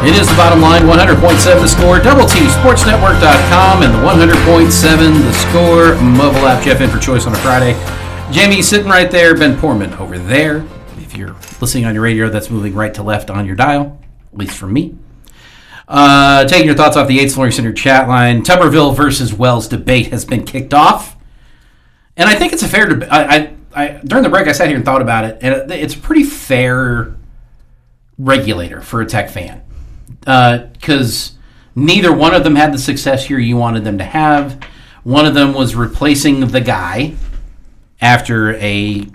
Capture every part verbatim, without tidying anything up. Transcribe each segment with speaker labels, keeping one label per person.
Speaker 1: It is the bottom line, one hundred point seven The Score, Double T Sports Network dot com, and the one hundred point seven The Score mobile app. Jeff in for Choice on a Friday. Jamie sitting right there, Ben Poorman over there. If you're listening on your radio, that's moving right to left on your dial, at least for me. Uh, taking your thoughts off the Yates Flooring Center chat line. Tuberville versus Wells debate has been kicked off. And I think it's a fair debate. I, I, I, during the break, I sat here and thought about it, and it's a pretty fair regulator for a Tech fan. Because uh, neither one of them had the success here you wanted them to have. One of them was replacing the guy after a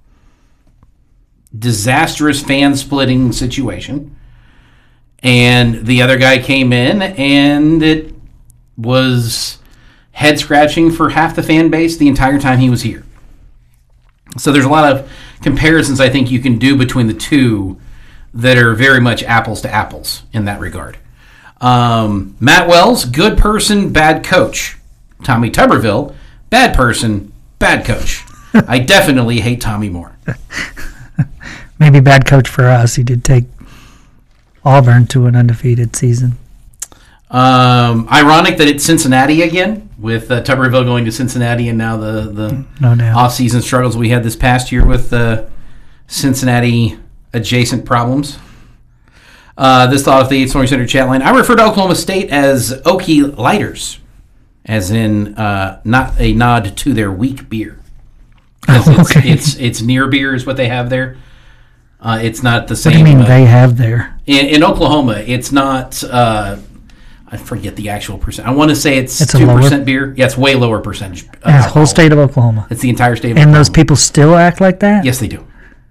Speaker 1: disastrous fan-splitting situation. And the other guy came in, and it was head-scratching for half the fan base the entire time he was here. So there's a lot of comparisons I think you can do between the two that are very much apples to apples in that regard. Um, Matt Wells, good person, bad coach. Tommy Tuberville, bad person, bad coach. I definitely hate Tommy more.
Speaker 2: Maybe bad coach for us. He did take Auburn to an undefeated season.
Speaker 1: Um, ironic that it's Cincinnati again, with uh, Tuberville going to Cincinnati, and now the, the
Speaker 2: no doubt.
Speaker 1: off-season struggles we had this past year with uh, Cincinnati adjacent problems. Uh, this thought of the Yates Flooring Center chat line. I refer to Oklahoma State as Okie Lighters, as in uh, not a nod to their weak beer.
Speaker 2: Oh, okay.
Speaker 1: It's, it's it's near beer is what they have there. Uh, it's not the same.
Speaker 2: What do you mean
Speaker 1: uh,
Speaker 2: they have there?
Speaker 1: In, in Oklahoma, it's not. Uh, I forget the actual percent. I want to say it's
Speaker 2: It's
Speaker 1: two
Speaker 2: a
Speaker 1: percent beer. Yeah, it's way lower percentage. Uh,
Speaker 2: And the
Speaker 1: alcohol.
Speaker 2: whole state of Oklahoma.
Speaker 1: It's the entire state of
Speaker 2: And
Speaker 1: Oklahoma.
Speaker 2: those people still act like that?
Speaker 1: Yes, they do.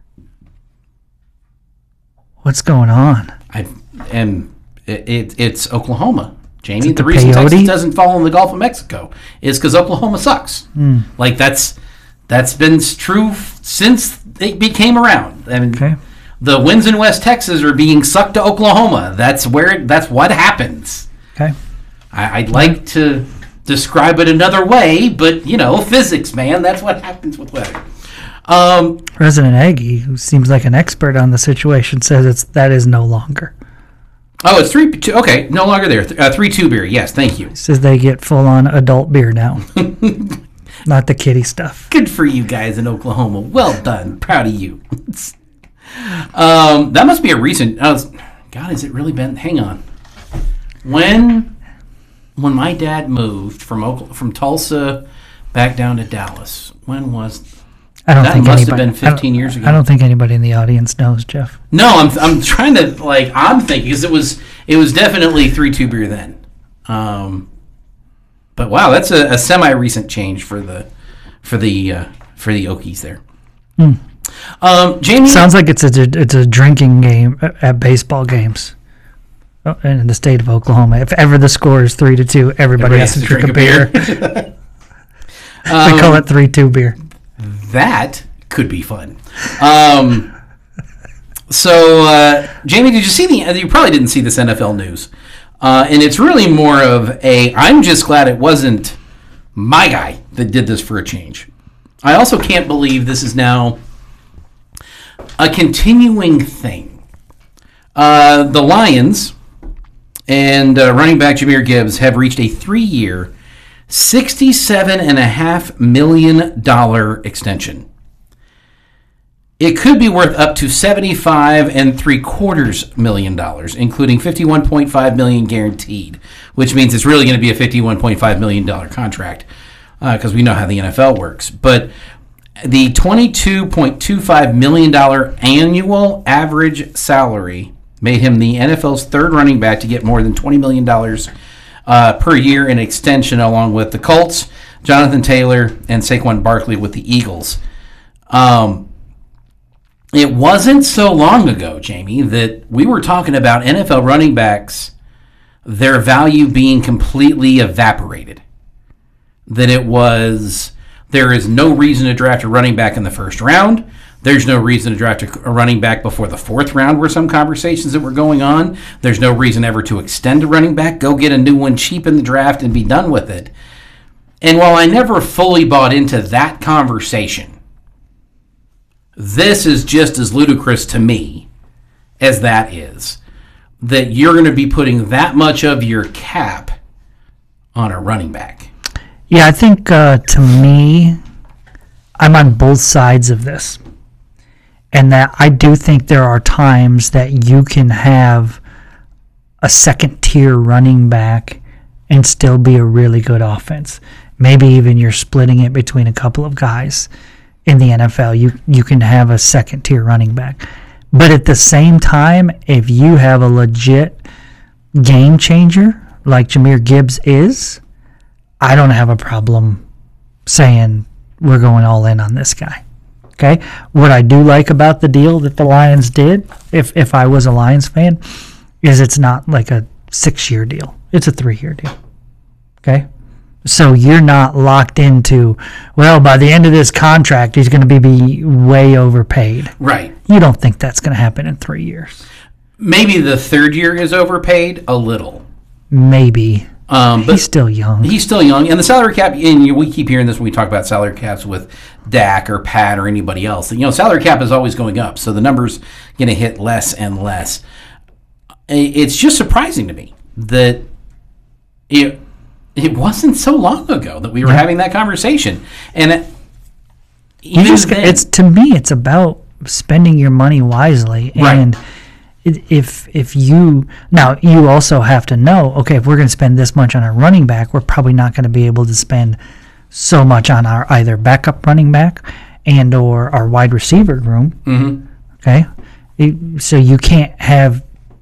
Speaker 2: What's going on?
Speaker 1: I and it, it it's Oklahoma, Jamie.
Speaker 2: Is it
Speaker 1: The
Speaker 2: the
Speaker 1: reason
Speaker 2: peyote?
Speaker 1: Texas doesn't fall in the Gulf of Mexico is because Oklahoma sucks.
Speaker 2: Mm.
Speaker 1: Like that's that's been true since it became around. I mean,
Speaker 2: Okay.
Speaker 1: the winds in West Texas are being sucked to Oklahoma. That's where it, that's what happens.
Speaker 2: Okay.
Speaker 1: I, I'd like to describe it another way, but you know, physics, man. That's what happens with weather. Um,
Speaker 2: President Aggie, who seems like an expert on the situation, says it's that is no longer.
Speaker 1: oh, it's three. Two, okay, no longer there. Th- uh, three two beer. Yes, thank you.
Speaker 2: Says they get full on adult beer now. Not the kiddie stuff.
Speaker 1: Good for you guys in Oklahoma. Well done. Proud of you. um, that must be a recent. Uh, God, has it really been? Hang on. When when my dad moved from Oklahoma, from Tulsa back down to Dallas, when was
Speaker 2: I don't
Speaker 1: that?
Speaker 2: think
Speaker 1: Must
Speaker 2: anybody,
Speaker 1: have been
Speaker 2: I don't-
Speaker 1: fifteen years ago.
Speaker 2: I don't think anybody in the audience knows, Jeff.
Speaker 1: No, I'm I'm trying to like I'm thinking because it was it was definitely three two beer then. Um, but wow, that's a, a semi recent change for the for the uh, for the Okies there.
Speaker 2: Hmm.
Speaker 1: Um, Jamie,
Speaker 2: Sounds like it's a it's a drinking game at- at baseball games oh, in the state of Oklahoma. If ever the score is three to two, everybody,
Speaker 1: everybody
Speaker 2: has to drink, a beer.
Speaker 1: Um,
Speaker 2: We call it three two beer.
Speaker 1: that could be fun. Um, so, uh, Jamie, did you see the? You probably didn't see this N F L news, uh, and it's really more of a. I'm just glad it wasn't my guy that did this for a change. I also can't believe this is now a continuing thing. Uh, the Lions and uh, running back Jahmyr Gibbs have reached a three-year, sixty-seven point five million dollars extension. It could be worth up to seventy-five and three quarters million dollars, including fifty-one point five million dollars guaranteed, which means it's really going to be a fifty-one point five million dollars contract because uh, we know how the N F L works. But the twenty-two point two five million dollars annual average salary made him the N F L's third running back to get more than twenty million dollars uh, per year in extension, along with the Colts, Jonathan Taylor, and Saquon Barkley with the Eagles. Um, it wasn't so long ago, Jamie, that we were talking about N F L running backs, their value being completely evaporated. That it was, there is no reason to draft a running back in the first round. There's no reason to draft a running back before the fourth round were some conversations that were going on. There's no reason ever to extend a running back. Go get a new one cheap in the draft and be done with it. And while I never fully bought into that conversation, this is just as ludicrous to me as that is. that you're going to be putting that much of your cap on a running back.
Speaker 2: Yeah, I think uh, to me, I'm on both sides of this. And that I do think there are times that you can have a second tier running back and still be a really good offense. Maybe even you're splitting it between a couple of guys in the N F L. You you can have a second tier running back. But at the same time, if you have a legit game changer like Jahmyr Gibbs is, I don't have a problem saying we're going all in on this guy. Okay? What I do like about the deal that the Lions did, if if I was a Lions fan, is it's not like a six-year deal. It's a three-year deal. Okay? So you're not locked into, well, by the end of this contract, he's going to be, be way overpaid.
Speaker 1: Right.
Speaker 2: You don't think that's going to happen in three years.
Speaker 1: Maybe the third year is overpaid a little.
Speaker 2: Maybe.
Speaker 1: Um, but
Speaker 2: he's still young.
Speaker 1: He's still young. And the salary cap, and we keep hearing this when we talk about salary caps with Dak or Pat or anybody else. You know, salary cap is always going up, so the number's going to hit less and less. It's just surprising to me that it, it wasn't so long ago that we were yeah. having that conversation. And it, even
Speaker 2: just,
Speaker 1: then,
Speaker 2: it's to me, it's about spending your money wisely. And
Speaker 1: right.
Speaker 2: if if you now you also have to know, okay, if we're going to spend this much on our running back, we're probably not going to be able to spend so much on our either backup running back and or our wide receiver room.
Speaker 1: Mm-hmm.
Speaker 2: Okay, it, so you can't have,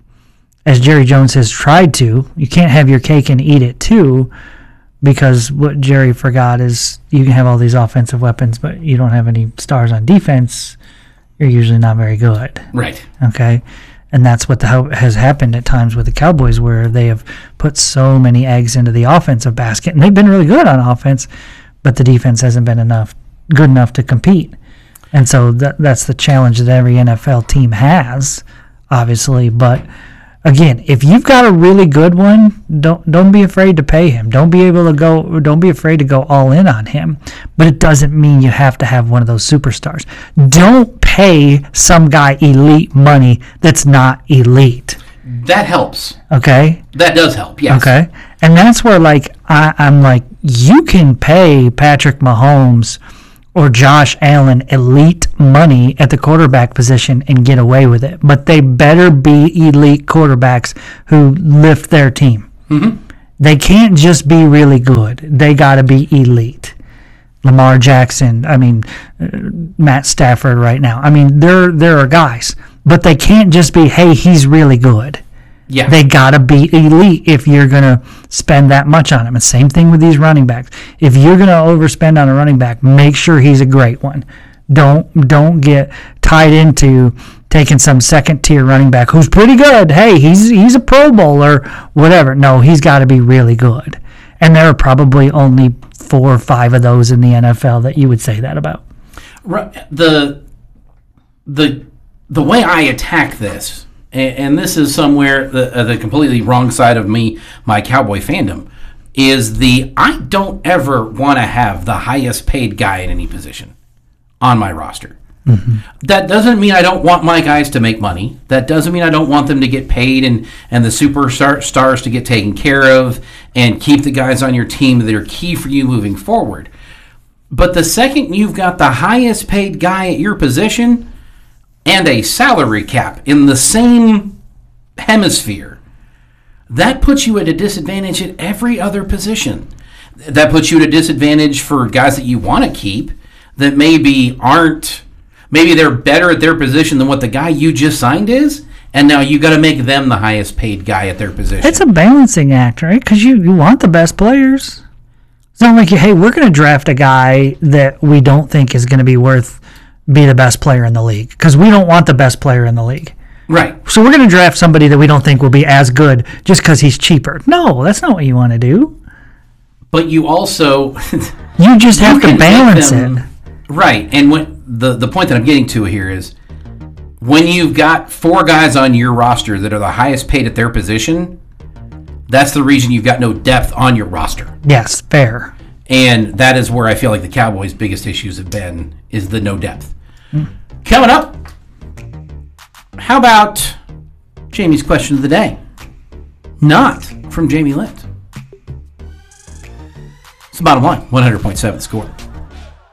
Speaker 2: as Jerry Jones has tried to, you can't have your cake and eat it too, because what Jerry forgot is you can have all these offensive weapons, but you don't have any stars on defense, you're usually not very good.
Speaker 1: Right.
Speaker 2: Okay. And that's what the, has happened at times with the Cowboys, where they have put so many eggs into the offensive basket, and they've been really good on offense, but the defense hasn't been enough good enough to compete. And so that that's the challenge that every N F L team has, obviously. But again, if you've got a really good one, don't don't be afraid to pay him. Don't be able to go. Don't be afraid to go all in on him. But it doesn't mean you have to have one of those superstars. Don't pay some guy elite money that's not elite.
Speaker 1: That helps.
Speaker 2: Okay.
Speaker 1: That does help. Yes.
Speaker 2: Okay. And that's where, like, I, I'm like, you can pay Patrick Mahomes or Josh Allen elite money at the quarterback position and get away with it. But they better be elite quarterbacks who lift their team.
Speaker 1: Mm-hmm.
Speaker 2: They can't just be really good. They got to be elite. Lamar Jackson, I mean, uh, Matt Stafford right now. I mean, there there are guys, but they can't just be, hey, he's really good.
Speaker 1: Yeah.
Speaker 2: They got to be elite if you're going to spend that much on him. And same thing with these running backs. If you're going to overspend on a running back, make sure he's a great one. Don't don't get tied into taking some second-tier running back who's pretty good. Hey, he's he's a Pro Bowl or whatever. No, he's got to be really good. And there are probably only four or five of those in the N F L that you would say that about.
Speaker 1: The the the way I attack this, and this is somewhere the, the completely wrong side of me, my Cowboy fandom, is the I don't ever want to have the highest paid guy in any position on my roster.
Speaker 2: Mm-hmm.
Speaker 1: That doesn't mean I don't want my guys to make money. That doesn't mean I don't want them to get paid and, and the superstar stars to get taken care of and keep the guys on your team that are key for you moving forward. But the second you've got the highest paid guy at your position and a salary cap in the same hemisphere, that puts you at a disadvantage at every other position. That puts you at a disadvantage for guys that you want to keep that maybe aren't, maybe they're better at their position than what the guy you just signed is, and now you got to make them the highest paid guy at their position.
Speaker 2: It's a balancing act, right? Because you, you want the best players. It's not like, hey, we're going to draft a guy that we don't think is going to be worth be the best player in the league, because we don't want the best player in the league.
Speaker 1: Right.
Speaker 2: So we're going to draft somebody that we don't think will be as good just because he's cheaper. No, that's not what you want to do.
Speaker 1: But you also...
Speaker 2: you just have you to balance them, it.
Speaker 1: Right. And what the, the point that I'm getting to here is when you've got four guys on your roster that are the highest paid at their position, that's the reason you've got no depth on your roster.
Speaker 2: Yes, fair.
Speaker 1: And that is where I feel like the Cowboys' biggest issues have been, is the no depth. Mm. Coming up, how about Jamie's question of the day. Not from Jamie Litt. It's the bottom line, one hundred point seven Score.